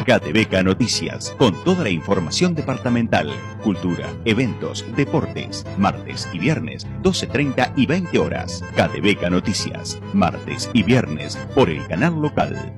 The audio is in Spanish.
KTVK Noticias, con toda la información departamental, cultura, eventos, deportes, martes y viernes, 12:30 y 20 horas. KTVK Noticias, martes y viernes, por el canal local.